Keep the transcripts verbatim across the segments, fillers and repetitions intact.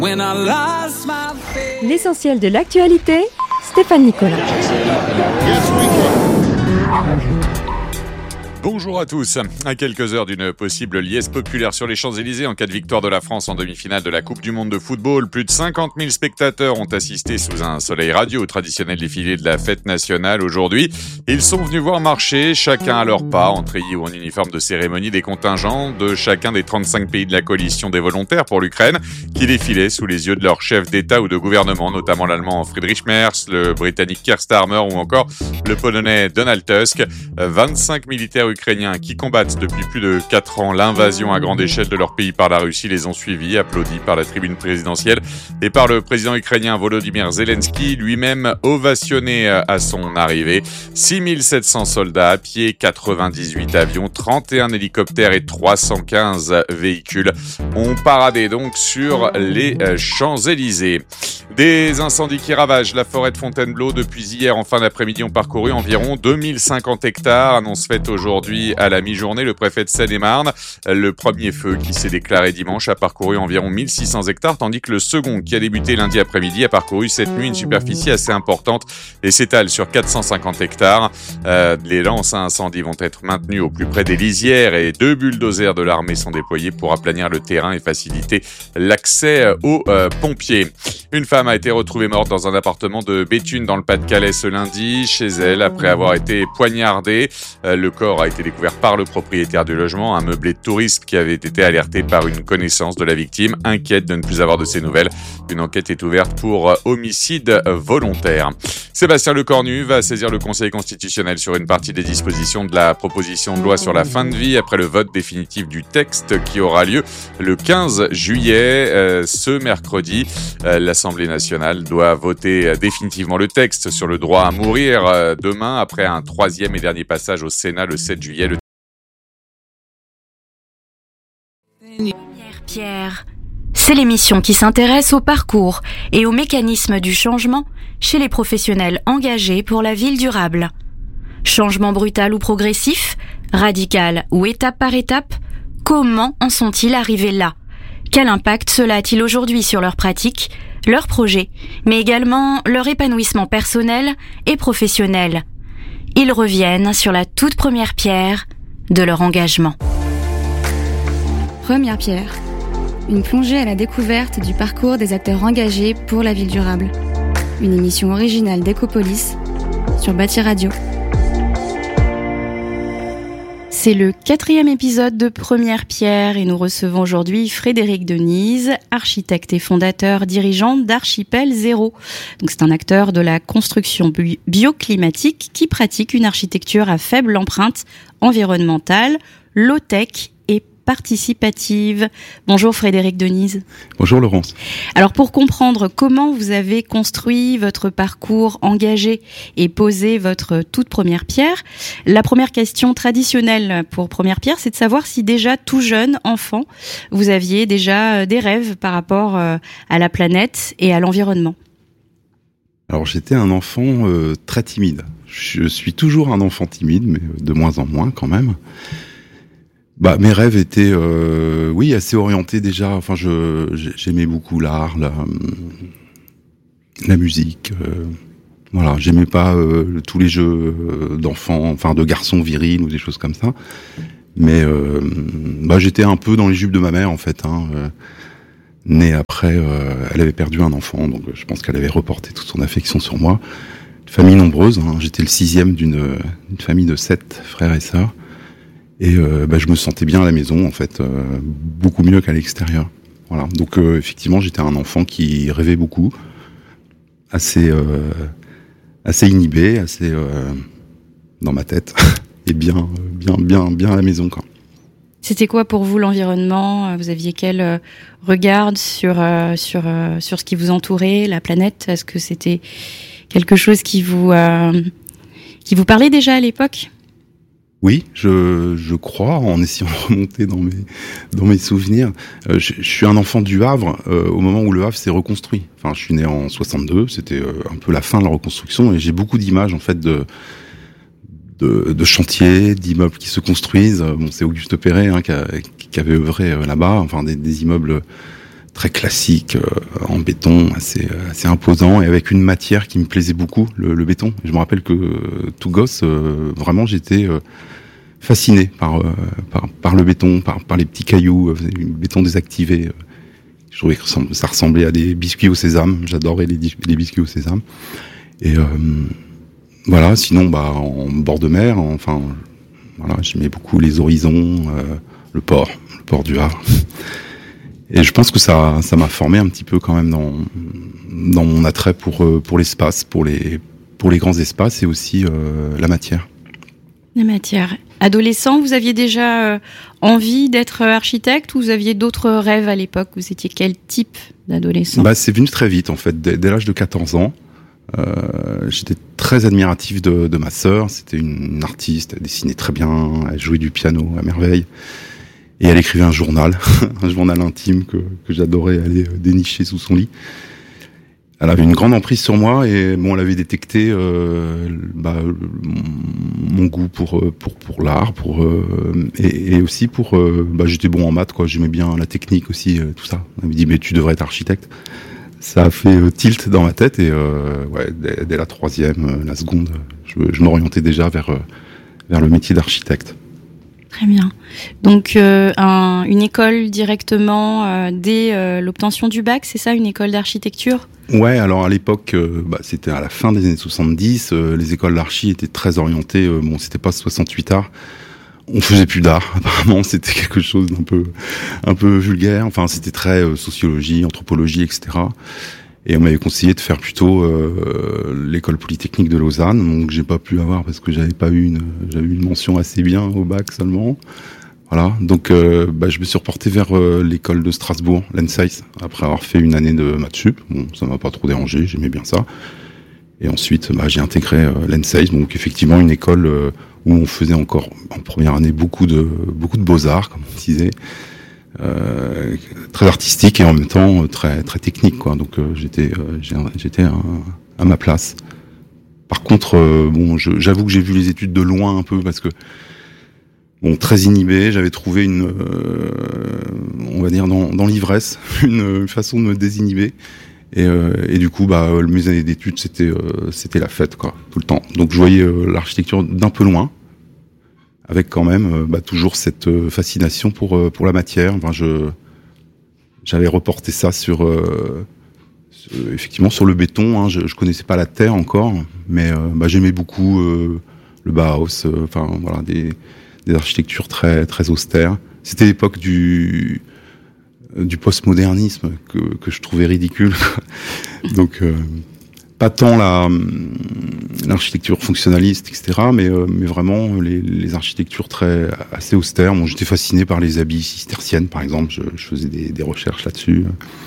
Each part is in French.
L'essentiel de l'actualité, Stéphane Nicolas. Bonjour à tous. À quelques heures d'une possible liesse populaire sur les Champs-Élysées en cas de victoire de la France en demi-finale de la Coupe du Monde de football, plus de cinquante mille spectateurs ont assisté sous un soleil radieux au traditionnel défilé de la fête nationale aujourd'hui. Ils sont venus voir marcher, chacun à leur pas, en treillis ou en uniforme de cérémonie, des contingents de chacun des trente-cinq pays de la coalition des volontaires pour l'Ukraine, qui défilaient sous les yeux de leurs chefs d'État ou de gouvernement, notamment l'allemand Friedrich Merz, le britannique Keir Starmer ou encore le polonais Donald Tusk. vingt-cinq militaires ukrainiens qui combattent depuis plus de quatre ans l'invasion à grande échelle de leur pays par la Russie les ont suivis, applaudis par la tribune présidentielle et par le président ukrainien Volodymyr Zelensky, lui-même ovationné à son arrivée. six mille sept cents soldats à pied, quatre-vingt-dix-huit avions, trente et un hélicoptères et trois cent quinze véhicules ont paradé donc sur les Champs-Élysées. Des incendies qui ravagent la forêt de Fontainebleau depuis hier en fin d'après-midi ont parcouru environ deux mille cinquante hectares. Annonce faite aujourd'hui à la mi-journée, le préfet de Seine-et-Marne. Le premier feu qui s'est déclaré dimanche a parcouru environ mille six cents hectares, tandis que le second, qui a débuté lundi après-midi, a parcouru cette nuit une superficie assez importante et s'étale sur quatre cent cinquante hectares. Euh, les lances à incendie vont être maintenues au plus près des lisières et deux bulldozers de l'armée sont déployés pour aplanir le terrain et faciliter l'accès aux euh, pompiers. Une femme a été retrouvée morte dans un appartement de Béthune dans le Pas-de-Calais ce lundi, chez elle, après avoir été poignardée. Euh, le corps a été découvert par le propriétaire du logement, un meublé de tourisme qui avait été alerté par une connaissance de la victime, inquiète de ne plus avoir de ses nouvelles. Une enquête est ouverte pour homicide volontaire. Sébastien Lecornu va saisir le Conseil constitutionnel sur une partie des dispositions de la proposition de loi sur la fin de vie après le vote définitif du texte qui aura lieu le quinze juillet. Euh, ce mercredi, euh, l'Assemblée nationale doit voter définitivement le texte sur le droit à mourir euh, demain après un troisième et dernier passage au Sénat le sept juillet. Le... Première Pierre, c'est l'émission qui s'intéresse au parcours et aux mécanismes du changement chez les professionnels engagés pour la ville durable. Changement brutal ou progressif, radical ou étape par étape, comment en sont-ils arrivés là ? Quel impact cela a-t-il aujourd'hui sur leurs pratiques, leurs projets, mais également leur épanouissement personnel et professionnel ? Ils reviennent sur la toute première pierre de leur engagement. Première pierre, une plongée à la découverte du parcours des acteurs engagés pour la ville durable. Une émission originale d'Ecopolis sur Bâti Radio. C'est le quatrième épisode de Première Pierre et nous recevons aujourd'hui Frédéric Denise, architecte et fondateur dirigeant d'Archipel Zéro. Donc c'est un acteur de la construction bioclimatique qui pratique une architecture à faible empreinte environnementale, low-tech et participative. Bonjour Frédéric Denise. Bonjour Laurence. Alors pour comprendre comment vous avez construit votre parcours engagé et posé votre toute première pierre, la première question traditionnelle pour première pierre, c'est de savoir si déjà tout jeune, enfant, vous aviez déjà des rêves par rapport à la planète et à l'environnement. Alors j'étais un enfant euh, très timide. Je suis toujours un enfant timide, mais de moins en moins quand même. Bah, mes rêves étaient, euh, oui, assez orientés déjà. Enfin, je, j'aimais beaucoup l'art, la, la musique. Euh, voilà, j'aimais pas euh, tous les jeux d'enfants, enfin de garçons virils ou des choses comme ça. Mais euh, bah, j'étais un peu dans les jupes de ma mère en fait. Hein, euh, née après, euh, elle avait perdu un enfant, donc je pense qu'elle avait reporté toute son affection sur moi. Une famille nombreuse. Hein, j'étais le sixième d'une, d'une famille de sept frères et sœurs. Et euh, bah, je me sentais bien à la maison, en fait, euh, beaucoup mieux qu'à l'extérieur. Voilà. Donc, euh, effectivement, j'étais un enfant qui rêvait beaucoup, assez, euh, assez inhibé, assez euh, dans ma tête, et bien, bien, bien, bien à la maison, quoi. C'était quoi pour vous l'environnement ? Vous aviez quel regard sur euh, sur euh, sur ce qui vous entourait, la planète ? Est-ce que c'était quelque chose qui vous euh, qui vous parlait déjà à l'époque ? Oui, je, je crois, en essayant de remonter dans mes, dans mes souvenirs. Euh, je, je suis un enfant du Havre, euh, au moment où le Havre s'est reconstruit. Enfin, je suis né en soixante-deux, c'était euh, un peu la fin de la reconstruction, et j'ai beaucoup d'images, en fait, de, de, de chantiers, d'immeubles qui se construisent. Bon, c'est Auguste Perret, hein, qui, a, qui avait œuvré là-bas, enfin, des, des immeubles très classique, euh, en béton, assez, assez imposant, et avec une matière qui me plaisait beaucoup, le, le béton. Je me rappelle que euh, tout gosse, euh, vraiment, j'étais euh, fasciné par, euh, par par le béton, par par les petits cailloux, euh, le béton désactivé. Euh, je trouvais que ça ressemblait à des biscuits au sésame. J'adorais les, les biscuits au sésame. Et euh, voilà. Sinon, bah, en bord de mer, enfin, voilà, j'aimais beaucoup les horizons, euh, le port, le port du Havre. Et je pense que ça, ça m'a formé un petit peu quand même dans, dans mon attrait pour, pour l'espace, pour les, pour les grands espaces et aussi euh, la matière. La matière. Adolescent, vous aviez déjà euh, envie d'être architecte ou vous aviez d'autres rêves à l'époque? Vous étiez quel type d'adolescent? Bah, c'est venu très vite en fait, dès, dès l'âge de quatorze ans. Euh, j'étais très admiratif de, de ma sœur. C'était une, une artiste, elle dessinait très bien, elle jouait du piano à merveille. Et elle écrivait un journal, un journal intime que, que j'adorais aller dénicher sous son lit. Elle avait une grande emprise sur moi et bon, elle avait détecté euh, bah, mon goût pour pour pour l'art, pour euh, et, et aussi pour euh, bah, j'étais bon en maths quoi, j'aimais bien la technique aussi, euh, tout ça. Elle me dit mais tu devrais être architecte. Ça a fait euh, tilt dans ma tête et euh, ouais, dès, dès la troisième, euh, la seconde, je, je m'orientais déjà vers euh, vers le métier d'architecte. Très bien. Donc euh, un, une école directement euh, dès euh, l'obtention du bac, c'est ça, une école d'architecture? Ouais, alors à l'époque, euh, bah, c'était à la fin des années soixante-dix, euh, les écoles d'archi étaient très orientées, euh, bon, c'était pas soixante-huit arts, on faisait plus d'art, apparemment c'était quelque chose d'un peu, un peu vulgaire, enfin c'était très euh, sociologie, anthropologie, et cetera. Et on m'avait conseillé de faire plutôt euh, l'école polytechnique de Lausanne, donc j'ai pas pu avoir parce que j'avais pas eu une, j'avais eu une mention assez bien au bac seulement. Voilà, donc euh, bah, je me suis reporté vers euh, l'école de Strasbourg, l'E N S E I S, après avoir fait une année de maths sup. Bon, ça m'a pas trop dérangé, j'aimais bien ça. Et ensuite, bah, j'ai intégré euh, l'E N S E I S, donc effectivement une école euh, où on faisait encore en première année beaucoup de beaucoup de beaux-arts, comme on disait. Euh, très artistique et en même temps très très technique quoi, donc euh, j'étais euh, j'étais à, à ma place. Par contre euh, bon je, j'avoue que j'ai vu les études de loin un peu parce que bon très inhibé, j'avais trouvé une euh, on va dire dans, dans l'ivresse une façon de me désinhiber et, euh, et du coup bah mes années d'études c'était euh, c'était la fête quoi tout le temps, donc je voyais euh, l'architecture d'un peu loin, avec quand même euh, bah, toujours cette euh, fascination pour euh, pour la matière. Enfin, je j'avais reporté ça sur, euh, sur effectivement sur le béton. Hein. Je, je connaissais pas la terre encore, mais euh, bah, j'aimais beaucoup euh, le Bauhaus. Euh, enfin voilà, des des architectures très très austères. C'était l'époque du du postmodernisme que que je trouvais ridicule. Donc euh, pas tant la l'architecture fonctionnaliste, et cetera, mais euh, mais vraiment les, les architectures très assez austères. Bon, j'étais fasciné par les abbayes cisterciennes, par exemple. Je, je faisais des, des recherches là-dessus.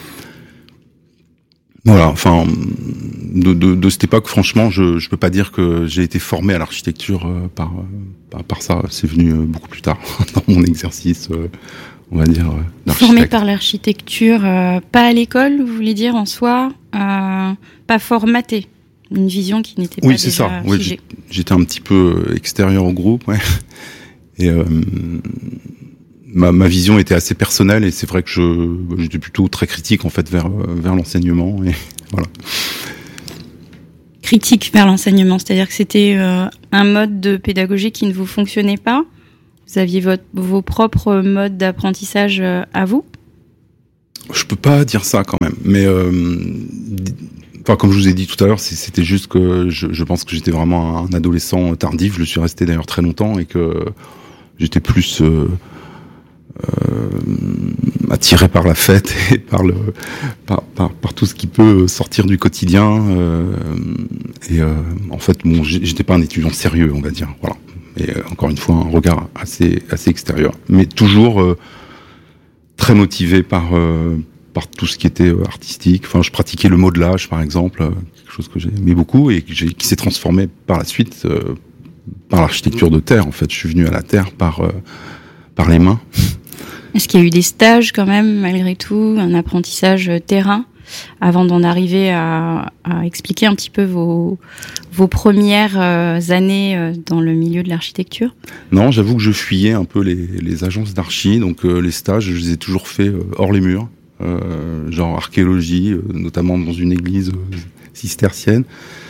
Voilà. Enfin, de, de, de cette époque, franchement, je je peux pas dire que j'ai été formé à l'architecture euh, par, par par ça. C'est venu euh, beaucoup plus tard dans mon exercice. Euh, on va dire euh, formé par l'architecture, euh, pas à l'école, vous voulez dire en soi, euh, pas formaté, une vision qui n'était pas oui, déjà c'est ça. figée. Oui, j'étais un petit peu extérieur au groupe, ouais. Et euh, ma, ma vision était assez personnelle et c'est vrai que je j'étais plutôt très critique en fait vers vers l'enseignement et voilà. Critique vers l'enseignement, c'est-à-dire que c'était euh, un mode de pédagogie qui ne vous fonctionnait pas. Vous aviez votre, vos propres modes d'apprentissage à vous? Je peux pas dire ça quand même, mais euh, enfin comme je vous ai dit tout à l'heure, c'était juste que je, je pense que j'étais vraiment un adolescent tardif. Je le suis resté d'ailleurs très longtemps et que j'étais plus euh, euh, attiré par la fête et par le par, par, par tout ce qui peut sortir du quotidien. Euh, et euh, en fait, bon, j'étais pas un étudiant sérieux, on va dire. Voilà. Et euh, encore une fois, un regard assez assez extérieur, mais toujours euh, très motivé par euh, par tout ce qui était euh, artistique. Enfin, je pratiquais le modelage, par exemple, euh, quelque chose que j'aimais beaucoup et que j'ai, qui s'est transformé par la suite euh, par l'architecture de terre. En fait, je suis venu à la terre par euh, par les mains. Est-ce qu'il y a eu des stages quand même, malgré tout, un apprentissage terrain, avant d'en arriver à, à expliquer un petit peu vos, vos premières euh, années euh, dans le milieu de l'architecture? Non, j'avoue que je fuyais un peu les, les agences d'archi, donc euh, les stages, je les ai toujours faits euh, hors les murs. euh, genre archéologie, euh, notamment dans une église euh, cistercienne.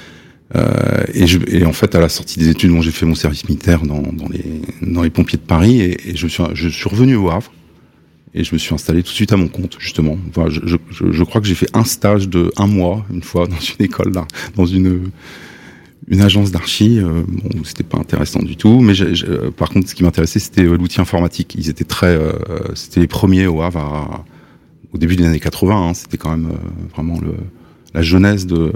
Euh, et, je, et en fait, à la sortie des études, bon, j'ai fait mon service militaire dans, dans, les, dans les pompiers de Paris, et, et je, suis, je suis revenu au Havre, et je me suis installé tout de suite à mon compte, justement. Enfin, je, je, je crois que j'ai fait un stage de un mois, une fois, dans une école, dans une, une agence d'archi. Euh, bon, c'était pas intéressant du tout, mais j'ai, j'ai, par contre, ce qui m'intéressait, c'était l'outil informatique. Ils étaient très, euh, c'était les premiers au Havre, à, au début des années quatre-vingts. Hein, c'était quand même euh, vraiment le, la jeunesse de...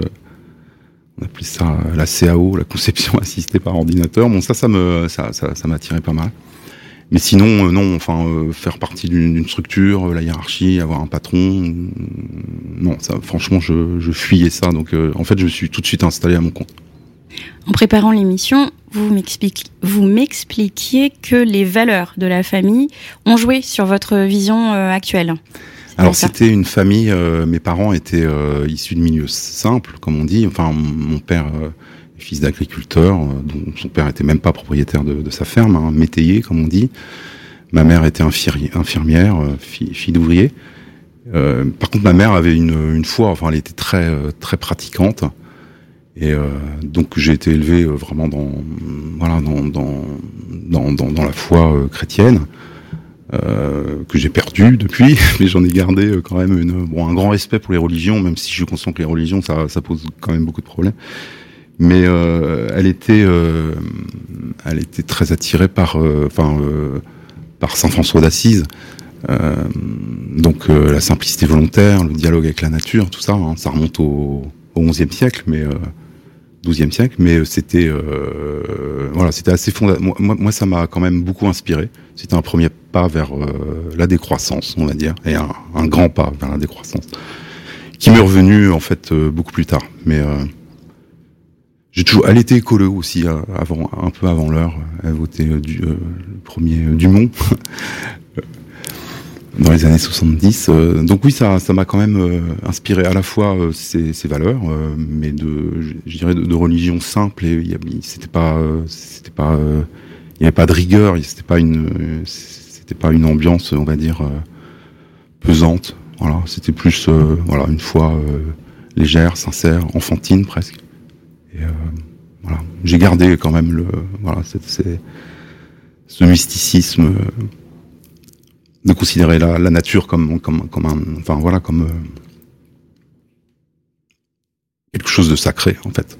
On appelait ça la C A O, la conception assistée par ordinateur. Bon, ça, ça me, ça, ça, ça m'attirait pas mal. Mais sinon, euh, non, enfin, euh, faire partie d'une, d'une structure, euh, la hiérarchie, avoir un patron, euh, non, ça, franchement, je, je fuyais ça. Donc, euh, en fait, je me suis tout de suite installé à mon compte. En préparant l'émission, vous m'expliquiez, vous m'expliquiez que les valeurs de la famille ont joué sur votre vision euh, actuelle. Alors c'était une famille, euh, mes parents étaient euh, issus de milieux simples, comme on dit. Enfin, mon père euh, est fils d'agriculteur, euh, dont son père était même pas propriétaire de, de sa ferme, hein, métayer, comme on dit. Ma mère était infirmière, infirmière euh, fille, fille d'ouvrier. Euh, par contre, ma mère avait une, une foi, enfin, elle était très euh, très pratiquante. Et euh, donc j'ai été élevé euh, vraiment dans voilà dans dans dans dans, dans la foi euh, chrétienne. Euh, que j'ai perdu depuis, mais j'en ai gardé euh, quand même une, bon, un grand respect pour les religions, même si je suis conscient que les religions, ça, ça pose quand même beaucoup de problèmes. Mais euh, elle était, euh, elle était très attirée par, enfin, euh, euh, par Saint François d'Assise. Euh, donc euh, la simplicité volontaire, le dialogue avec la nature, tout ça, hein, ça remonte au, au onzième siècle, mais euh, douzième siècle, mais c'était, euh, voilà, c'était assez fondateur. Moi, moi, ça m'a quand même beaucoup inspiré. C'était un premier pas vers euh, la décroissance, on va dire, et un, un grand pas vers la décroissance, qui m'est revenu en fait euh, beaucoup plus tard. Mais euh, j'ai toujours, elle était écolo aussi, euh, avant, un peu avant l'heure. Elle votait euh, du euh, le premier euh, Dumont dans les années soixante-dix. Euh, donc oui, ça, ça m'a quand même euh, inspiré à la fois euh, ses, ses valeurs, euh, mais de, je, je dirais, de, de religion simple. Et y a, c'était pas, euh, c'était pas, euh, il y avait pas de rigueur. C'était pas une, c'était pas une ambiance, on va dire, euh, pesante. Voilà, c'était plus, euh, voilà, une foi euh, légère, sincère, enfantine presque. Et euh, voilà, j'ai gardé quand même le, voilà, c'est, c'est, ce mysticisme. Euh, de considérer la, la nature comme, comme, comme un, enfin voilà, comme euh, quelque chose de sacré en fait.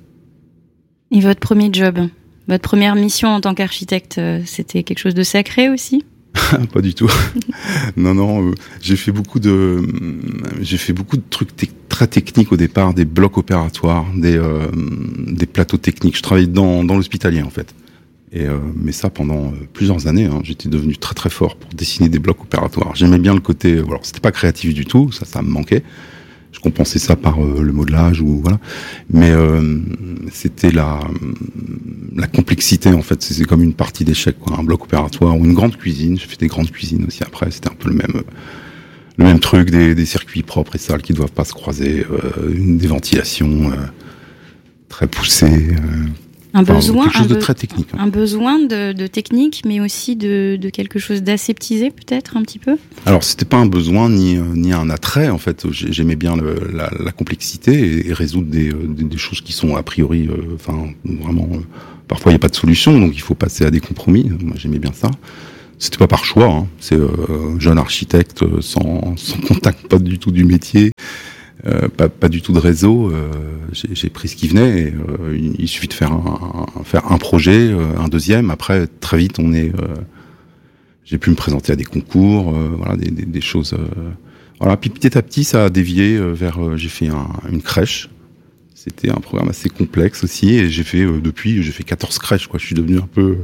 Et votre premier job, votre première mission en tant qu'architecte, c'était quelque chose de sacré aussi ? Pas du tout. non, non. Euh, j'ai fait beaucoup de, euh, j'ai fait beaucoup de trucs te- très techniques au départ, des blocs opératoires, des, euh, des plateaux techniques. Je travaillais dans, dans l'hospitalier en fait. Et euh, mais ça pendant euh, plusieurs années, hein, j'étais devenu très très fort pour dessiner des blocs opératoires. J'aimais bien le côté, euh, alors c'était pas créatif du tout, ça ça me manquait. Je compensais ça par euh, le modelage ou voilà. Mais euh, c'était la la complexité en fait. C'est comme une partie d'échec, quoi. Un bloc opératoire ou une grande cuisine. J'ai fait des grandes cuisines aussi après. C'était un peu le même euh, le même truc, des, des circuits propres et sales qui doivent pas se croiser, euh, une des ventilations euh, très poussées. Euh, Un Enfin, besoin, quelque chose un de be- très technique. Hein. Un besoin de, de technique, mais aussi de, de quelque chose d'aseptisé, peut-être, un petit peu ? Alors, c'était pas un besoin ni, euh, ni un attrait, en fait. J'ai- J'aimais bien le, la, la complexité et, et résoudre des, euh, des, des choses qui sont a priori, enfin, euh, vraiment, euh, parfois il n'y a pas de solution, donc il faut passer à des compromis. Moi, j'aimais bien ça. C'était pas par choix, hein. C'est euh, jeune architecte euh, sans, sans contact, pas du tout du métier. Euh, pas, pas du tout de réseau. Euh, j'ai, j'ai pris ce qui venait. Et, euh, il, il suffit de faire un, un, faire un projet, euh, un deuxième. Après, très vite, on est. Euh, j'ai pu me présenter à des concours, euh, voilà, des, des, des choses. Euh, voilà. Puis petit à petit, ça a dévié euh, vers. Euh, j'ai fait un, une crèche. C'était un programme assez complexe aussi, et j'ai fait euh, depuis, j'ai fait quatorze crèches. Quoi, je suis devenu un peu.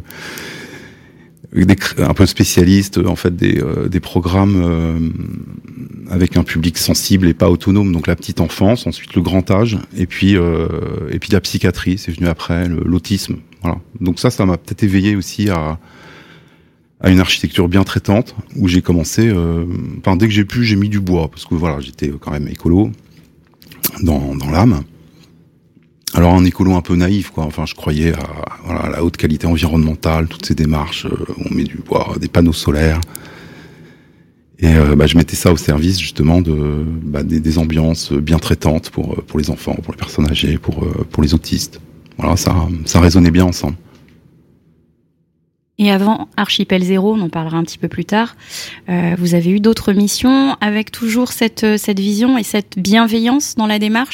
Des, un peu spécialiste en fait des, euh, des programmes euh, avec un public sensible et pas autonome, donc la petite enfance, ensuite le grand âge, et puis euh, et puis la psychiatrie, c'est venu après, le, l'autisme, voilà. Donc ça, ça m'a peut-être éveillé aussi à à une architecture bien traitante, où j'ai commencé, euh, enfin dès que j'ai pu, j'ai mis du bois, parce que voilà, j'étais quand même écolo dans dans l'âme. Alors un écolo un peu naïf, quoi. Enfin, je croyais à, voilà, à la haute qualité environnementale, toutes ces démarches. Euh, on met du bois, des panneaux solaires, Et euh, bah, je mettais ça au service justement de bah, des, des ambiances bien traitantes pour pour les enfants, pour les personnes âgées, pour pour les autistes. Voilà, ça ça résonnait bien ensemble. Et avant Archipel Zéro, on en parlera un petit peu plus tard, euh, vous avez eu d'autres missions avec toujours cette cette vision et cette bienveillance dans la démarche ?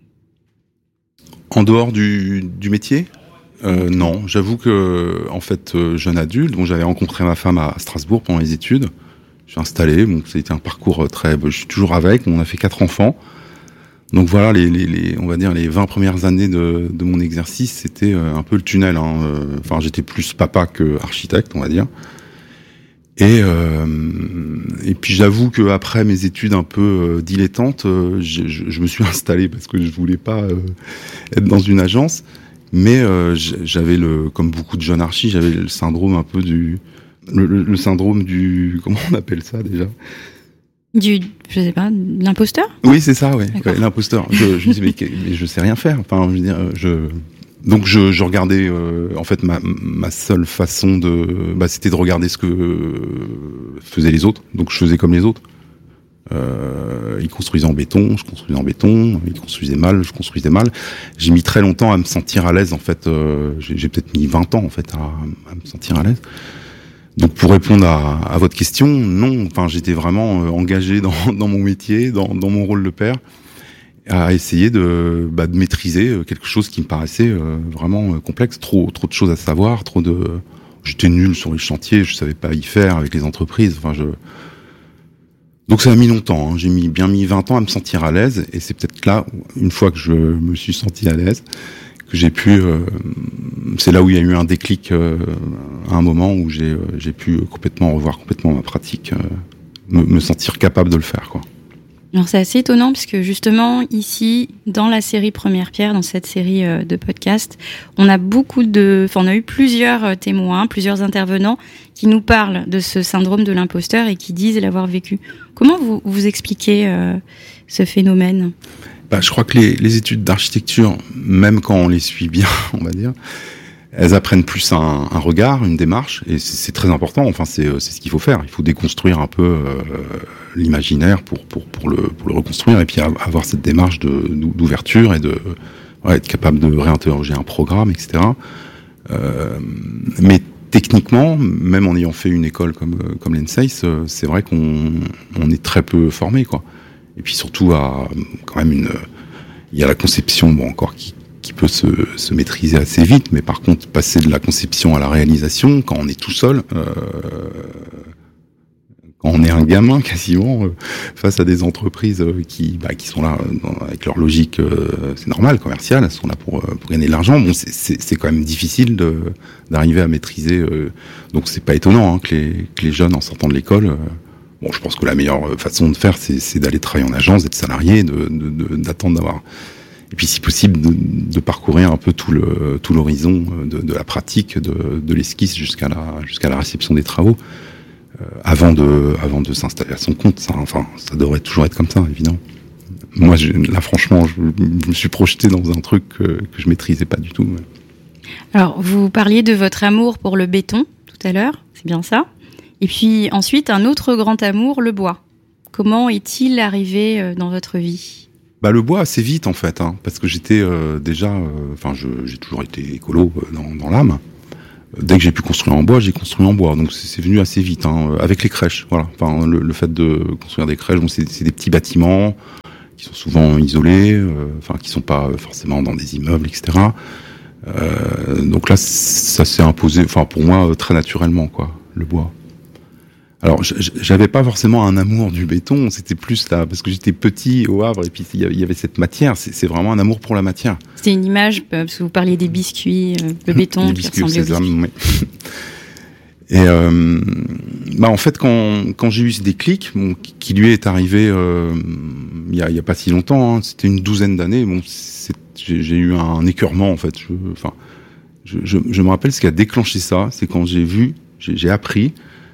En dehors du du métier ? Euh, non, j'avoue que en fait euh, jeune adulte, bon, j'avais rencontré ma femme à Strasbourg pendant les études. Je suis installé, bon, ça a été un parcours très, je suis toujours avec, on a fait quatre enfants. Donc voilà, les, les, les, on va dire les vingt premières années de, de mon exercice, c'était un peu le tunnel. Hein. Enfin, j'étais plus papa que architecte, on va dire. Et euh, et puis j'avoue que après mes études un peu euh, dilettantes, euh, je, je, je me suis installé parce que je voulais pas euh, être dans une agence. Mais euh, j'avais le, comme beaucoup de jeunes archis, j'avais le syndrome un peu du Le, le, le syndrome du... Comment on appelle ça, déjà ? Du... Je sais pas, de l'imposteur ? Oui, c'est ça, ouais, ouais l'imposteur. Je, je me disais, mais, mais je sais rien faire. Enfin, je veux dire, je... Donc, je, je regardais... Euh, en fait, ma, ma seule façon de... Bah, c'était de regarder ce que euh, faisaient les autres. Donc, je faisais comme les autres. Euh, ils construisaient en béton, je construisais en béton. Ils construisaient mal, je construisais mal. J'ai mis très longtemps à me sentir à l'aise, en fait. Euh, j'ai, j'ai peut-être mis vingt ans, en fait, à, à me sentir à l'aise. Donc pour répondre à, à votre question, non. Enfin, j'étais vraiment euh, engagé dans, dans mon métier, dans, dans mon rôle de père, à essayer de, bah, de maîtriser quelque chose qui me paraissait euh, vraiment euh, complexe. Trop, trop de choses à savoir, trop de. J'étais nul sur les chantiers, je savais pas y faire avec les entreprises. Enfin, je. Donc ça a mis longtemps. Hein. J'ai mis bien mis vingt ans à me sentir à l'aise, et c'est peut-être là, une fois que je me suis senti à l'aise, que j'ai pu, euh, c'est là où il y a eu un déclic, euh, à un moment où j'ai, euh, j'ai pu complètement revoir complètement ma pratique, euh, me, me sentir capable de le faire, quoi. Alors c'est assez étonnant puisque justement ici, dans la série Première Pierre, dans cette série euh, de podcasts, on a beaucoup de, enfin on a eu plusieurs euh, témoins, plusieurs intervenants qui nous parlent de ce syndrome de l'imposteur et qui disent l'avoir vécu. Comment vous vous expliquez euh, ce phénomène ? Bah, je crois que les, les études d'architecture, même quand on les suit bien, on va dire, elles apprennent plus un, un regard, une démarche, et c'est, c'est très important. Enfin, c'est, c'est ce qu'il faut faire. Il faut déconstruire un peu euh, l'imaginaire pour pour pour le pour le reconstruire, et puis avoir cette démarche de d'ouverture et de ouais, être capable de réinterroger un programme, et cetera. Euh, mais techniquement, même en ayant fait une école comme comme l'E N S E I S, c'est vrai qu'on on est très peu formé, quoi. Et puis surtout, à quand même une, il y a la conception, bon encore qui, qui peut se, se maîtriser assez vite, mais par contre passer de la conception à la réalisation, quand on est tout seul, euh, quand on est un gamin quasiment euh, face à des entreprises qui, bah, qui sont là dans, avec leur logique, euh, c'est normal, commerciale, elles sont là pour, pour gagner de l'argent. Bon, c'est, c'est, c'est quand même difficile de, d'arriver à maîtriser. Euh, donc c'est pas étonnant hein, que les, que les jeunes en sortant de l'école. Euh, Bon, je pense que la meilleure façon de faire, c'est, c'est d'aller travailler en agence, d'être salarié, de, de, de, d'attendre d'avoir, et puis si possible, de, de parcourir un peu tout le tout l'horizon de, de la pratique, de, de l'esquisse jusqu'à la jusqu'à la réception des travaux, euh, avant de avant de s'installer à son compte. Ça, enfin, ça devrait toujours être comme ça, évidemment. Moi, je, là, franchement, je, je me suis projeté dans un truc que, que je maîtrisais pas du tout. Alors, vous parliez de votre amour pour le béton tout à l'heure, c'est bien ça ? Et puis ensuite, un autre grand amour, le bois. Comment est-il arrivé dans votre vie ? Bah le bois assez vite en fait, hein, parce que j'étais euh, déjà, enfin euh, j'ai toujours été écolo euh, dans, dans l'âme. Dès que j'ai pu construire en bois, j'ai construit en bois, donc c'est, c'est venu assez vite, hein, avec les crèches. Voilà, enfin le, le fait de construire des crèches, bon, c'est, c'est des petits bâtiments qui sont souvent isolés, euh, enfin qui sont pas forcément dans des immeubles, et cetera. Euh, donc là, ça s'est imposé, enfin pour moi très naturellement quoi, le bois. Alors, j'avais pas forcément un amour du béton, c'était plus là, parce que j'étais petit au Havre, et puis il y avait cette matière, c'est, c'est vraiment un amour pour la matière. C'était une image, parce que vous parliez des biscuits, le béton les qui biscuits ressemblait au sésame, aux biscuits. Oui. Et euh, bah en fait, quand, quand j'ai eu ce déclic, bon, qui lui est arrivé euh, il y a, il y a pas si longtemps, hein, c'était une douzaine d'années, bon, c'est, j'ai, j'ai eu un écœurement, en fait. Je, enfin, je, je, je me rappelle ce qui a déclenché ça, c'est quand j'ai vu, j'ai, j'ai appris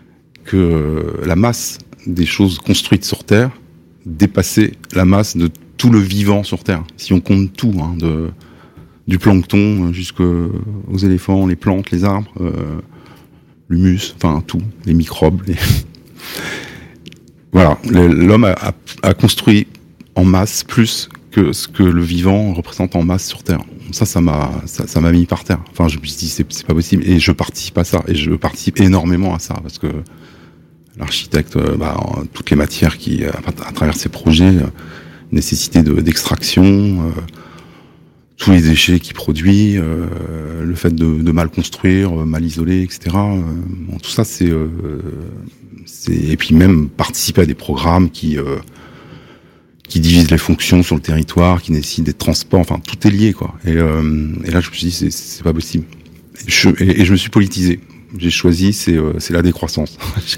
que la masse des choses construites sur Terre dépassait la masse de tout le vivant sur Terre. Si on compte tout, hein, de, du plancton jusqu'aux éléphants, les plantes, les arbres, euh, l'humus, enfin tout, les microbes. Les... voilà, l'homme a, a, a construit en masse plus que ce que le vivant représente en masse sur Terre. Ça, ça m'a, ça, ça m'a mis par terre. Enfin, je me suis dit, c'est, c'est pas possible. Et je participe à ça. Et je participe énormément à ça. Parce que l'architecte, bah, toutes les matières qui, à, à travers ses projets, euh, nécessité de, d'extraction, euh, tous les déchets qu'il produit, euh, le fait de, de mal construire, mal isoler, et cetera. Euh, bon, tout ça, c'est, euh, c'est, et puis même participer à des programmes qui, euh, qui divisent les fonctions sur le territoire, qui nécessitent des transports, enfin tout est lié, quoi. Et, euh, et là, je me suis dit, c'est, c'est pas possible. Et je, et, et je me suis politisé. J'ai choisi, c'est, euh, c'est la décroissance.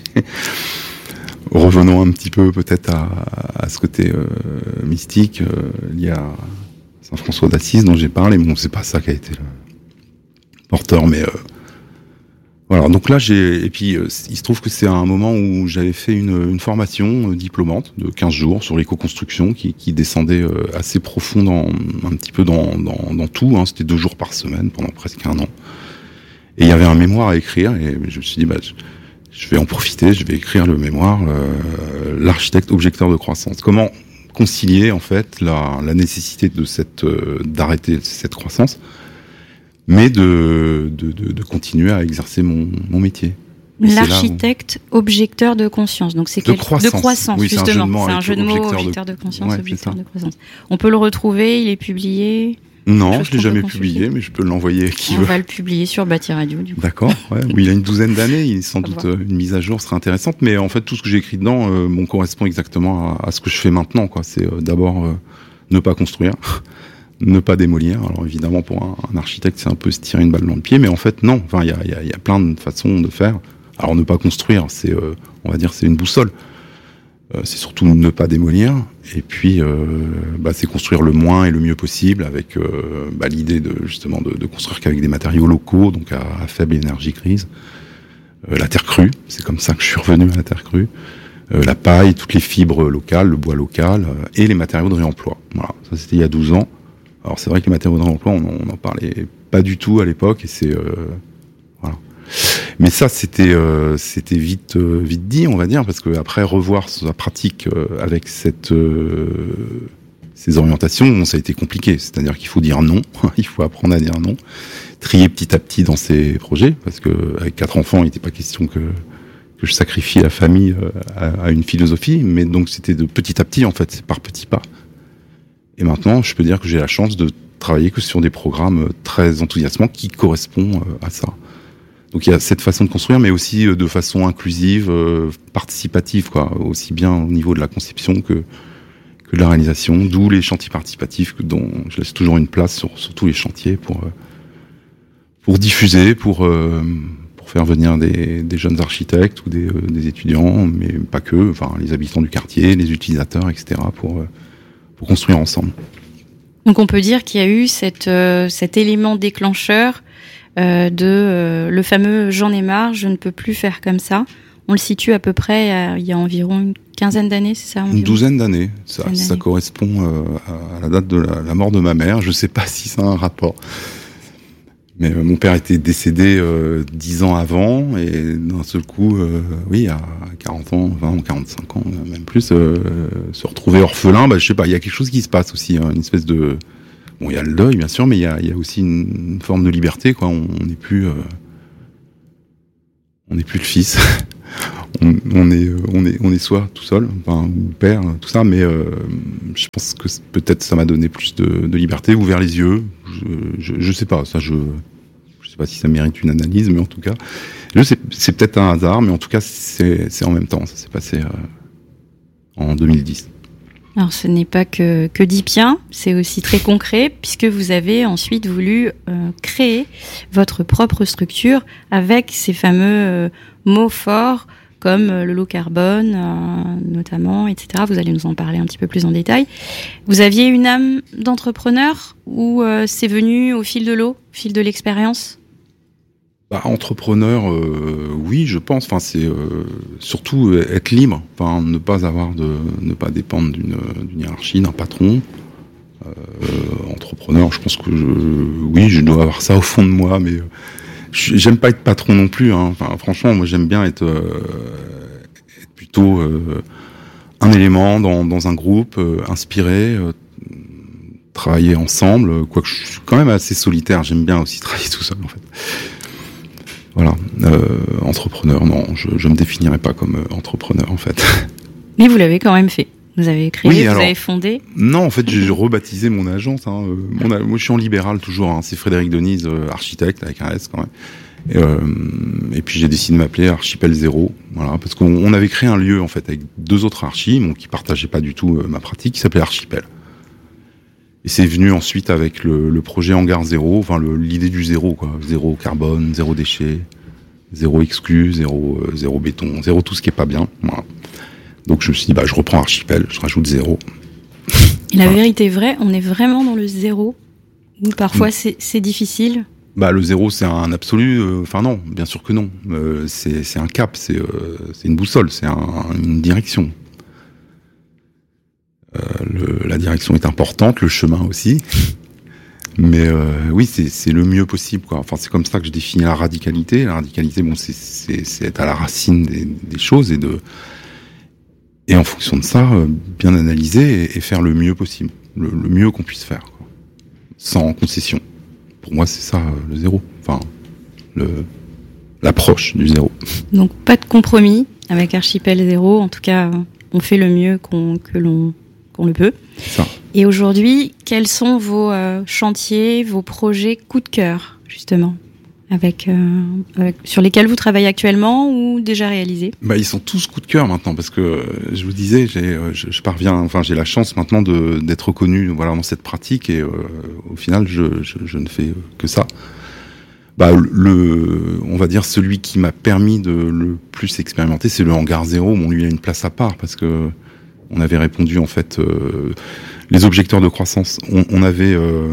Revenons un petit peu peut-être à, à ce côté euh, mystique euh, lié à Saint François d'Assise dont j'ai parlé. Bon, c'est pas ça qui a été le porteur, mais euh, voilà. Donc là, j'ai et puis euh, il se trouve que c'est un moment où j'avais fait une, une formation euh, diplômante de quinze jours sur l'éco-construction qui, qui descendait euh, assez profond dans un petit peu dans dans, dans tout. Hein. C'était deux jours par semaine pendant presque un an. Et il y avait un mémoire à écrire et je me suis dit bah je, je vais en profiter, je vais écrire le mémoire euh, l'architecte objecteur de croissance. Comment concilier en fait la, la nécessité de cette euh, d'arrêter cette croissance, mais de de, de, de continuer à exercer mon, mon métier. Et l'architecte où... objecteur de conscience. Donc c'est de, quel... croissance. de croissance oui, justement. C'est un jeu de mots, objecteur, objecteur de... de... de conscience, ouais, objecteur de croissance. On peut le retrouver, il est publié. Non, je l'ai jamais publié, mais je peux l'envoyer à qui On veut. va le publier sur Bâti Radio, du coup. D'accord, ouais. Oui, il a une douzaine d'années, il sans doute euh, une mise à jour serait intéressante, mais en fait, tout ce que j'ai écrit dedans, euh, bon, correspond exactement à, à ce que je fais maintenant, quoi. C'est euh, d'abord euh, ne pas construire, ne pas démolir. Alors évidemment, pour un, un architecte, c'est un peu se tirer une balle dans le pied, mais en fait, non. Enfin, il y a, y a, y a plein de façons de faire. Alors ne pas construire, c'est, euh, on va dire, c'est une boussole. Euh, c'est surtout ne pas démolir, et puis euh, bah, c'est construire le moins et le mieux possible avec euh, bah, l'idée de justement de, de construire qu'avec des matériaux locaux, donc à, à faible énergie grise. Euh, la terre crue, c'est comme ça que je suis revenu à la terre crue. Euh, la paille, toutes les fibres locales, le bois local euh, et les matériaux de réemploi. Voilà, ça c'était il y a douze ans. Alors c'est vrai que les matériaux de réemploi, on n'en parlait pas du tout à l'époque, et c'est euh, voilà. Mais ça, c'était euh, c'était vite euh, vite dit, on va dire, parce que après revoir sa pratique euh, avec cette euh, ces orientations, bon, ça a été compliqué. C'est-à-dire qu'il faut dire non, il faut apprendre à dire non, trier petit à petit dans ses projets, parce que avec quatre enfants, il n'était pas question que que je sacrifie la famille euh, à, à une philosophie, mais donc c'était de petit à petit, en fait, par petits pas. Et maintenant, je peux dire que j'ai la chance de travailler que sur des programmes très enthousiasmants qui correspondent à ça. Donc il y a cette façon de construire, mais aussi de façon inclusive, euh, participative, quoi, aussi bien au niveau de la conception que que de la réalisation. D'où les chantiers participatifs, dont je laisse toujours une place sur, sur tous les chantiers pour euh, pour diffuser, pour euh, pour faire venir des, des jeunes architectes ou des, euh, des étudiants, mais pas que, enfin les habitants du quartier, les utilisateurs, et cetera, pour euh, pour construire ensemble. Donc on peut dire qu'il y a eu cette euh, cet élément déclencheur. Euh, de euh, le fameux j'en ai marre, je ne peux plus faire comme ça. On le situe à peu près à, il y a environ une quinzaine d'années, c'est ça environ ? Une douzaine d'années. Ça, d'années. ça correspond euh, à la date de la, la mort de ma mère. Je ne sais pas si ça a un rapport. Mais euh, mon père était décédé euh, dix ans avant, et d'un seul coup, euh, oui, à quarante ans, vingt ou quarante-cinq ans, même plus, euh, se retrouver orphelin, bah, je sais pas, il y a quelque chose qui se passe aussi, hein, une espèce de... Bon, il y a le deuil, bien sûr, mais il y a, il y a aussi une, une forme de liberté, quoi. On n'est plus, euh, on n'est plus le fils. on, on est, on est, on est soi, tout seul, enfin, ou père, tout ça. Mais euh, je pense que peut-être ça m'a donné plus de, de liberté, ouvert les yeux. Je, je, je sais pas, ça, je, je sais pas si ça mérite une analyse, mais en tout cas, je sais, c'est peut-être un hasard, mais en tout cas, c'est, c'est en même temps. Ça s'est passé euh, en deux mille dix. Alors ce n'est pas que, que dit bien, c'est aussi très concret, puisque vous avez ensuite voulu euh, créer votre propre structure avec ces fameux euh, mots forts comme euh, le low carbone, euh, notamment, et cetera. Vous allez nous en parler un petit peu plus en détail. Vous aviez une âme d'entrepreneur ou euh, c'est venu au fil de l'eau, au fil de l'expérience ? Bah, entrepreneur, euh, oui, je pense. Enfin, c'est euh, surtout être libre, enfin, ne pas avoir de, ne pas dépendre d'une, d'une hiérarchie, d'un patron. Euh, entrepreneur, je pense que je, oui, je dois avoir ça au fond de moi, mais je, j'aime pas être patron non plus. Hein. Enfin, franchement, moi, j'aime bien être, euh, être plutôt euh, un élément dans, dans un groupe, euh, inspiré, euh, travailler ensemble, quoique je suis quand même assez solitaire, j'aime bien aussi travailler tout seul en fait. Voilà, euh, entrepreneur, non, je, je me définirais pas comme euh, entrepreneur en fait. Mais vous l'avez quand même fait. Vous avez créé, oui, vous alors, avez fondé. Non, en fait, j'ai rebaptisé mon agence. Hein, euh, mon, moi, je suis en libéral toujours. Hein, c'est Frédéric Denise, euh, architecte avec un S quand même. Et, euh, et puis j'ai décidé de m'appeler Archipel Zéro, voilà, parce qu'on on avait créé un lieu en fait avec deux autres archis, bon, qui partageaient pas du tout euh, ma pratique, qui s'appelait Archipel. Et c'est venu ensuite avec le, le projet Hangar Zéro, enfin le, l'idée du zéro, quoi, zéro carbone, zéro déchet, zéro exclu, zéro, euh, zéro béton, zéro tout ce qui est pas bien. Voilà. Donc je me suis dit, bah, je reprends Archipel, je rajoute zéro. Et la voilà. vérité vraie, on est vraiment dans le zéro, ou parfois mmh. c'est, c'est difficile. Bah, le zéro, c'est un absolu, enfin euh, non, bien sûr que non. Euh, c'est, c'est un cap, c'est, euh, c'est une boussole, c'est un, une direction. Euh, le, la direction est importante, le chemin aussi. Mais euh, oui, c'est, c'est le mieux possible, quoi. Enfin, c'est comme ça que je définis la radicalité. La radicalité, bon, c'est, c'est, c'est être à la racine des, des choses et de... Et en fonction de ça, euh, bien analyser et, et faire le mieux possible, le, le mieux qu'on puisse faire, quoi. Sans concession. Pour moi, c'est ça, euh, le zéro. Enfin, le, l'approche du zéro. Donc, pas de compromis avec Archipel Zéro. En tout cas, on fait le mieux qu'on, que l'on, qu'on le peut. Ça. Et aujourd'hui, quels sont vos euh, chantiers, vos projets coup de cœur, justement Avec, euh, avec, sur lesquels vous travaillez actuellement ou déjà réalisés? Bah, ils sont tous coup de cœur maintenant parce que euh, je vous disais, j'ai, euh, je, je parviens, enfin j'ai la chance maintenant de d'être reconnu, voilà, dans cette pratique et euh, au final je, je, je ne fais que ça. Bah le, on va dire celui qui m'a permis de le plus expérimenter, c'est le Hangar Zéro. Bon, lui il a une place à part parce que on avait répondu en fait euh, les objecteurs de croissance. On, on avait euh,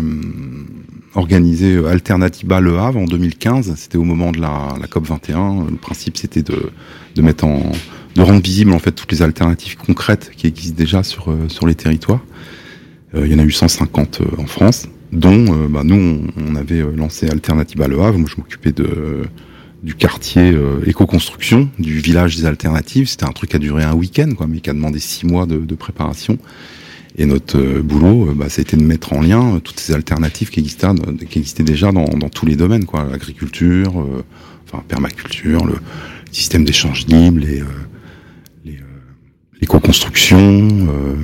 organisé Alternatiba Le Havre en deux mille quinze. C'était au moment de la, la COP vingt et un. Le principe, c'était de, de mettre en, de rendre visibles en fait toutes les alternatives concrètes qui existent déjà sur euh, sur les territoires. Euh, il y en a eu cent cinquante euh, en France, dont euh, bah, nous on, on avait lancé Alternatiba Le Havre. Moi, je m'occupais de euh, du quartier euh, éco-construction, du village des alternatives. C'était un truc qui a duré un week-end, quoi, mais qui a demandé six mois de, de préparation. Et notre euh, boulot, euh, bah, ça a été de mettre en lien euh, toutes ces alternatives qui existaient, euh, qui existaient déjà dans, dans tous les domaines, quoi. L'agriculture, euh, enfin permaculture, le système d'échange libre, les, euh, les, euh, l'éco-construction, euh,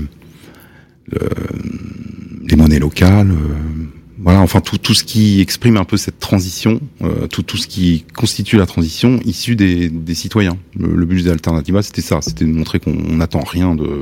le, les monnaies locales, euh, voilà, enfin tout tout ce qui exprime un peu cette transition, euh, tout tout ce qui constitue la transition issue des, des citoyens. Le, le but des Alternatiba, c'était ça, c'était de montrer qu'on n'attend rien de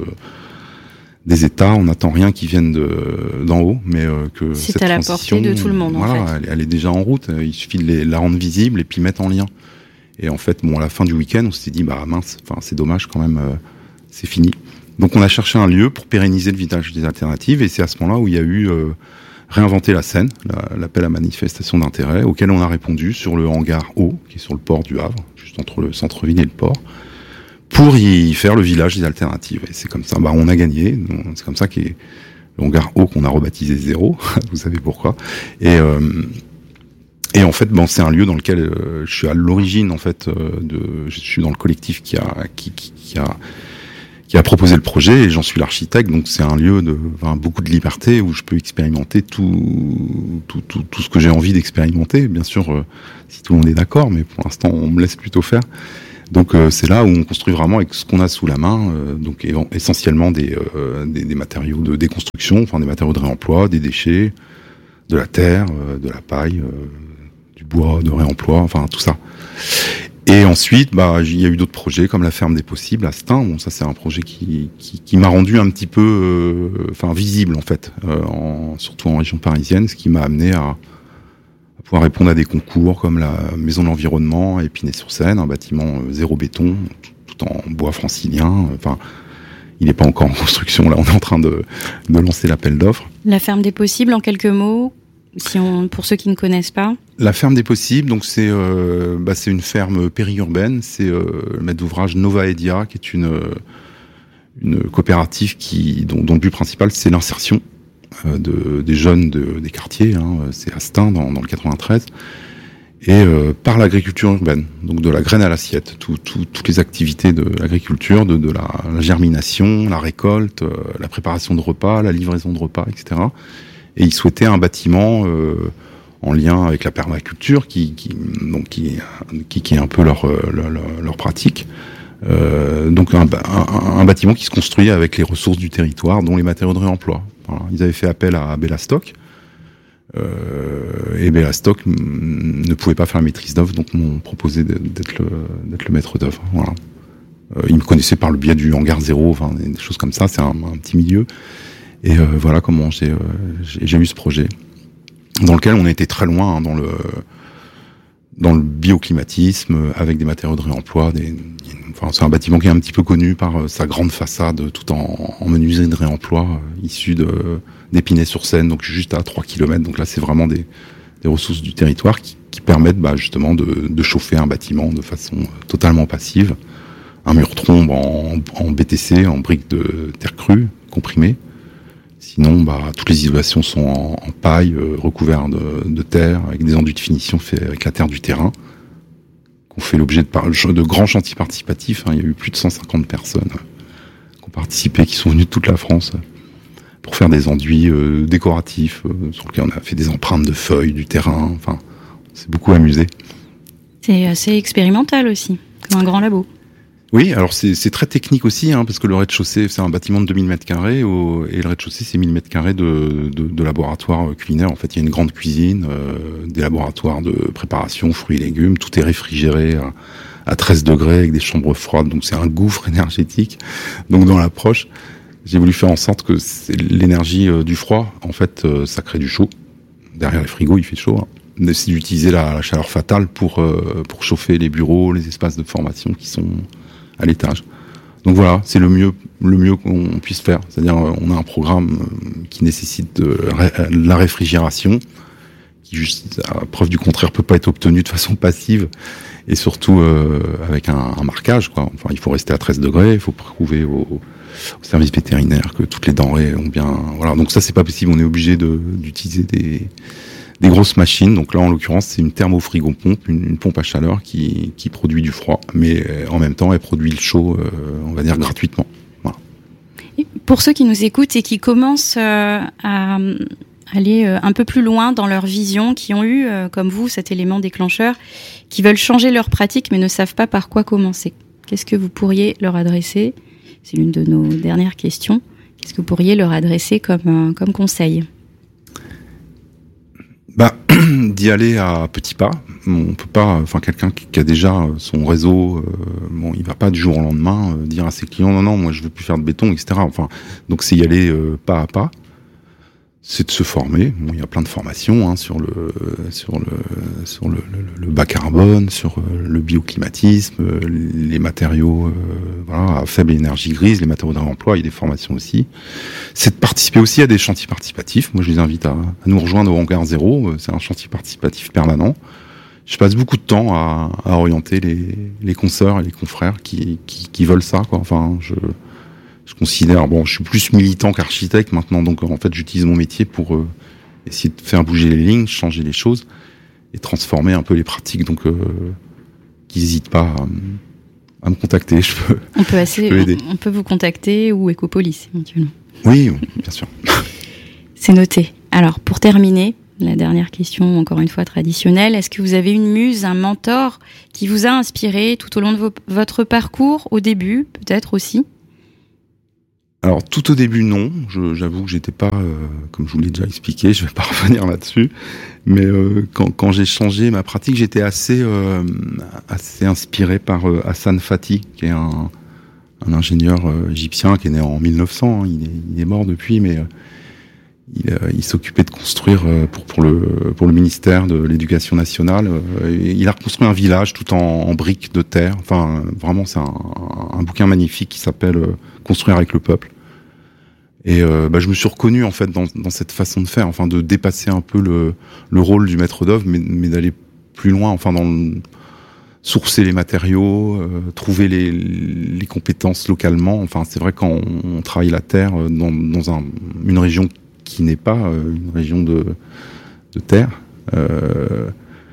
des États, on n'attend rien qui vienne de d'en haut, mais euh, que c'est cette à la transition, portée de tout le monde. Voilà, en fait. elle, elle est déjà en route. Il suffit de les, la rendre visible et puis mettre en lien. Et en fait, bon, à la fin du week-end, on s'est dit, bah mince, enfin c'est dommage quand même, euh, c'est fini. Donc on a cherché un lieu pour pérenniser le village des alternatives, et c'est à ce moment-là où il y a eu euh, réinventer la scène, la, l'appel à manifestation d'intérêt, auquel on a répondu sur le hangar haut, qui est sur le port du Havre, juste entre le centre-ville et le port, pour y faire le village des alternatives. Et c'est comme ça, bah on a gagné. C'est comme ça qu'est le hangar haut qu'on a rebaptisé Zéro. Vous savez pourquoi. Et euh, et en fait, bon, c'est un lieu dans lequel euh, je suis à l'origine en fait euh, de, je suis dans le collectif qui a qui, qui, qui a qui a proposé le projet et j'en suis l'architecte. Donc c'est un lieu de enfin, beaucoup de liberté où je peux expérimenter tout tout tout, tout ce que j'ai envie d'expérimenter. Bien sûr, euh, si tout le monde est d'accord, mais pour l'instant, on me laisse plutôt faire. Donc euh, c'est là où on construit vraiment avec ce qu'on a sous la main, euh, donc et, essentiellement des, euh, des, des matériaux de déconstruction, enfin des matériaux de réemploi, des déchets, de la terre, euh, de la paille, euh, du bois de réemploi, enfin tout ça. Et ensuite, bah il y a eu d'autres projets comme la ferme des possibles à Stein. Bon, ça c'est un projet qui qui, qui m'a rendu un petit peu, euh, enfin visible en fait, euh, en, surtout en région parisienne, ce qui m'a amené à pouvoir répondre à des concours comme la Maison de l'Environnement à Épinay-sur-Seine, un bâtiment zéro béton, tout en bois francilien. Enfin, il n'est pas encore en construction. Là, on est en train de, de lancer l'appel d'offres. La ferme des possibles, en quelques mots, si on, pour ceux qui ne connaissent pas. La ferme des possibles, donc c'est euh, bah, c'est une ferme périurbaine. C'est euh, le maître d'ouvrage Nova Edia, qui est une une coopérative qui dont, dont le but principal c'est l'insertion de, des jeunes de, des quartiers, hein, c'est à Stein dans, dans le quatre-vingt-treize. et euh, par l'agriculture urbaine, donc de la graine à l'assiette, tout, tout, toutes les activités de l'agriculture, de, de la, la germination, la récolte, euh, la préparation de repas, la livraison de repas, et cetera. Et ils souhaitaient un bâtiment euh, en lien avec la permaculture, qui, qui, donc qui, qui, qui est un peu leur, leur, leur, leur pratique. Euh, donc un, un, un bâtiment qui se construit avec les ressources du territoire, dont les matériaux de réemploi. Voilà. Ils avaient fait appel à Bellastock. Euh, et Bellastock ne pouvait pas faire la maîtrise d'œuvre, donc m'ont proposé d'être le, d'être le maître d'œuvre. Voilà. Euh, ils me connaissaient par le biais du hangar zéro, enfin des choses comme ça. C'est un, un petit milieu. Et euh, voilà comment j'ai, euh, j'ai, j'ai eu ce projet, dans lequel on a été très loin hein, dans le dans le bioclimatisme, avec des matériaux de réemploi. Des, enfin, c'est un bâtiment qui est un petit peu connu par euh, sa grande façade, tout en, en menuiserie de réemploi, euh, issue de d'Épinay-sur-Seine, donc juste à trois kilomètres. Donc là, c'est vraiment des, des ressources du territoire qui, qui permettent bah, justement de, de chauffer un bâtiment de façon totalement passive. Un mur trombe en, en B T C, en briques de terre crue, comprimées. Sinon, bah, toutes les isolations sont en, en paille, euh, recouvertes de, de terre, avec des enduits de finition faits avec la terre du terrain, qu'on fait l'objet de, par, de grands chantiers participatifs. Hein. Il y a eu plus de cent cinquante personnes qui ont participé, qui sont venues de toute la France pour faire des enduits euh, décoratifs, euh, sur lesquels on a fait des empreintes de feuilles, du terrain. Enfin, on s'est beaucoup amusé. C'est assez expérimental aussi, comme un grand labo. Oui, alors c'est, c'est très technique aussi, hein, parce que le rez-de-chaussée, c'est un bâtiment de deux mille mètres carrés, au, et le rez-de-chaussée, c'est mille mètres carrés de, de, de laboratoire culinaire. En fait, il y a une grande cuisine, euh, des laboratoires de préparation, fruits et légumes, tout est réfrigéré à, à treize degrés, avec des chambres froides, donc c'est un gouffre énergétique. Donc dans l'approche, j'ai voulu faire en sorte que c'est l'énergie euh, du froid, en fait, euh, ça crée du chaud. Derrière les frigos, il fait chaud, hein. C'est d'utiliser la, la chaleur fatale pour, euh, pour chauffer les bureaux, les espaces de formation qui sont à l'étage. Donc voilà, c'est le mieux, le mieux qu'on puisse faire. C'est-à-dire, on a un programme qui nécessite de la réfrigération, qui, juste à preuve du contraire, peut pas être obtenu de façon passive, et surtout euh, avec un, un marquage, quoi. Enfin, il faut rester à treize degrés, il faut prouver au, au service vétérinaire que toutes les denrées ont bien. Voilà, donc ça c'est pas possible. On est obligé de, d'utiliser des des grosses machines. Donc là, en l'occurrence, c'est une thermofrigo-pompe, une, une pompe à chaleur qui, qui produit du froid, mais euh, en même temps, elle produit le chaud, euh, on va dire, gratuitement. Voilà. Et pour ceux qui nous écoutent et qui commencent euh, à aller euh, un peu plus loin dans leur vision, qui ont eu, euh, comme vous, cet élément déclencheur, qui veulent changer leur pratique, mais ne savent pas par quoi commencer, qu'est-ce que vous pourriez leur adresser ? C'est l'une de nos dernières questions. Qu'est-ce que vous pourriez leur adresser comme, euh, comme conseil ? Bah, d'y aller à petits pas. On peut pas, enfin, quelqu'un qui a déjà son réseau, euh, bon, il va pas du jour au lendemain euh, dire à ses clients non, non, moi je veux plus faire de béton, et cetera. Enfin, donc c'est y aller euh, pas à pas. C'est de se former. Bon, il y a plein de formations hein, sur le sur le sur le, le, le bas carbone, sur euh, le bioclimatisme, euh, les matériaux euh, voilà à faible énergie grise, les matériaux de réemploi. Il y a des formations aussi. C'est de participer aussi à des chantiers participatifs. Moi, je les invite à, à nous rejoindre au hangar zéro. C'est un chantier participatif permanent. Je passe beaucoup de temps à, à orienter les les consoeurs et les confrères qui qui, qui veulent ça, quoi. Enfin, je Je considère, bon, je suis plus militant qu'architecte maintenant, donc en fait, j'utilise mon métier pour euh, essayer de faire bouger les lignes, changer les choses et transformer un peu les pratiques. Donc, euh, qu'ils n'hésitent pas à, à me contacter. Je peux, on peut assez, je peux aider. On, on peut vous contacter ou Ecopolis éventuellement. Oui, bien sûr. C'est noté. Alors, pour terminer, la dernière question, encore une fois traditionnelle, est-ce que vous avez une muse, un mentor qui vous a inspiré tout au long de vos, votre parcours, au début, peut-être aussi ? Alors tout au début non, je, j'avoue que j'étais pas, euh, comme je vous l'ai déjà expliqué, je vais pas revenir là-dessus, mais euh, quand, quand j'ai changé ma pratique, j'étais assez euh, assez inspiré par euh, Hassan Fathy, qui est un, un ingénieur euh, égyptien qui est né en mille neuf cents, hein, il, est, il est mort depuis, mais euh, il, euh, il s'occupait de construire euh, pour pour le pour le ministère de l'Éducation nationale, euh, il a reconstruit un village tout en, en briques de terre. Enfin, vraiment, c'est un, un bouquin magnifique qui s'appelle euh, Construire avec le peuple. Et euh, bah, je me suis reconnu en fait dans, dans cette façon de faire, enfin de dépasser un peu le, le rôle du maître d'œuvre, mais, mais d'aller plus loin, enfin dans le, sourcer les matériaux, euh, trouver les, les compétences localement. Enfin, c'est vrai quand on, on travaille la terre dans, dans un, une région qui n'est pas euh, une région de, de terre, euh,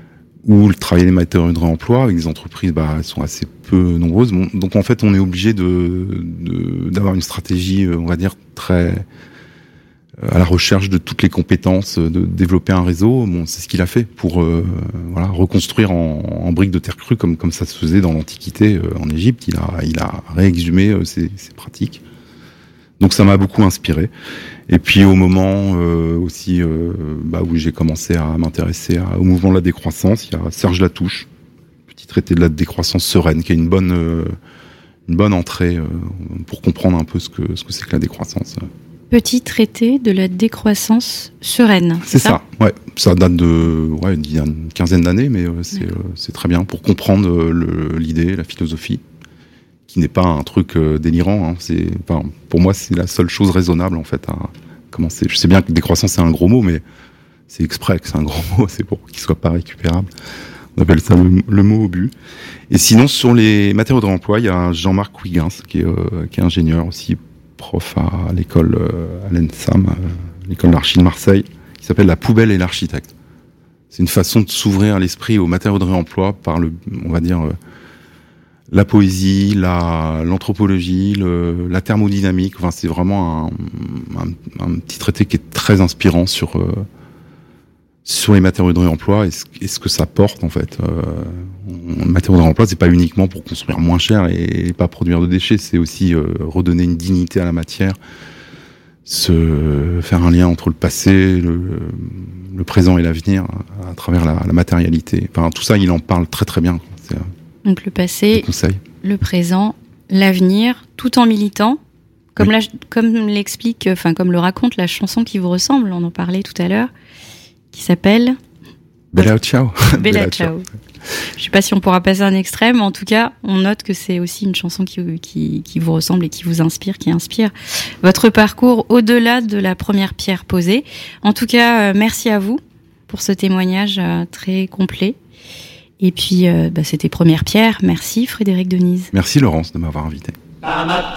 ou le travail des matériaux de réemploi avec des entreprises, bah, elles sont assez peu nombreuses. Bon, donc en fait, on est obligé de, de d'avoir une stratégie, on va dire, très à la recherche de toutes les compétences, de développer un réseau. Bon, c'est ce qu'il a fait pour euh, voilà, reconstruire en, en briques de terre crue comme comme ça se faisait dans l'Antiquité euh, en Égypte. Il a il a réexhumé euh, ces, ces pratiques. Donc ça m'a beaucoup inspiré. Et puis au moment euh, aussi euh, bah, où j'ai commencé à m'intéresser à, au mouvement de la décroissance, il y a Serge Latouche, petit traité de la décroissance sereine, qui est une bonne euh, une bonne entrée euh, pour comprendre un peu ce que ce que c'est que la décroissance. Petit traité de la décroissance sereine. C'est, c'est ça, ça, ouais. Ça date de ouais, il y a une quinzaine d'années, mais euh, c'est, euh, c'est très bien pour comprendre euh, le, l'idée, la philosophie, qui n'est pas un truc euh, délirant. Hein. C'est, enfin, pour moi, c'est la seule chose raisonnable en fait à commencer. Je sais bien que décroissance c'est un gros mot, mais c'est exprès que c'est un gros mot, c'est pour qu'il soit pas récupérable. On appelle ça le, le mot au but. Et sinon, sur les matériaux de réemploi, il y a Jean-Marc Huygens, qui est, euh, qui est ingénieur aussi, prof à l'école euh, à l'ENSAM, euh, l'école d'archi de Marseille, qui s'appelle La poubelle et l'architecte. C'est une façon de s'ouvrir à l'esprit aux matériaux de réemploi par le, on va dire, euh, la poésie, la, l'anthropologie, le, la thermodynamique. Enfin, c'est vraiment un, un, un petit traité qui est très inspirant sur euh, sur les matériaux de réemploi et ce, et ce que ça porte en fait. Euh, on, matériaux de réemploi, c'est pas uniquement pour construire moins cher et, et pas produire de déchets, c'est aussi euh, redonner une dignité à la matière, se faire un lien entre le passé, le, le présent et l'avenir à, à travers la, la matérialité. Enfin, tout ça, il en parle très très bien. C'est, Donc le passé, le présent, l'avenir, tout en militant, comme, oui. la, comme l'explique, enfin comme le raconte la chanson qui vous ressemble, on en parlait tout à l'heure, qui s'appelle Bella Ciao. Bella Ciao. Je sais pas si on pourra passer un extrait, mais en tout cas, on note que c'est aussi une chanson qui, qui, qui vous ressemble et qui vous inspire, qui inspire votre parcours au-delà de la première pierre posée. En tout cas, euh, merci à vous pour ce témoignage euh, très complet. Et puis, euh, bah, c'était Première Pierre. Merci Frédéric Denise. Merci Laurence de m'avoir invité.